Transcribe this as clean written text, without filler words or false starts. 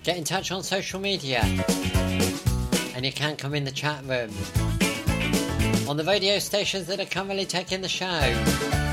Get in touch on social media. And you can come in the chat room. On the radio stations that are currently taking the show.